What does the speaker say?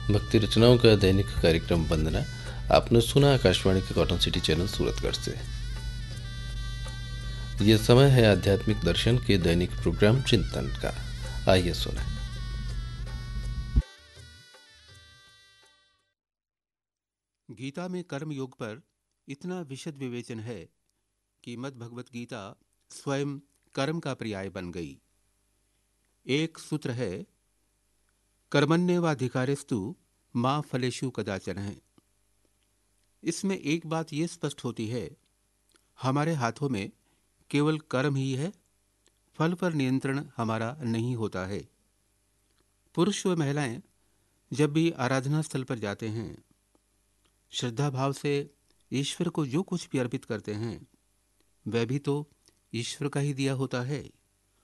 भक्ति रचनाओं का दैनिक कार्यक्रम वंदना आपने सुना आकाशवाणी के कॉटन सिटी चैनल सूरतगढ़ से। ये समय है आध्यात्मिक दर्शन के दैनिक प्रोग्राम चिंतन का। आइए सुने। गीता में कर्म योग पर इतना विशद विवेचन है कि मद् भगवत गीता स्वयं कर्म का पर्याय बन गई। एक सूत्र है, कर्मण्येवाधिकारिस्तु मा फलेषु कदाचन है। इसमें एक बात ये स्पष्ट होती है, हमारे हाथों में केवल कर्म ही है, फल पर नियंत्रण हमारा नहीं होता है। पुरुष व महिलाएं जब भी आराधना स्थल पर जाते हैं, श्रद्धा भाव से ईश्वर को जो कुछ भी अर्पित करते हैं, वह भी तो ईश्वर का ही दिया होता है।